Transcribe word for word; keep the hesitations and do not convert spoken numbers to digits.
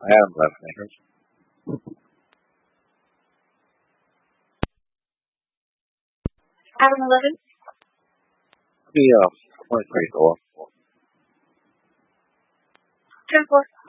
I am listening. Item eleven. The uh, point three door. Ten four.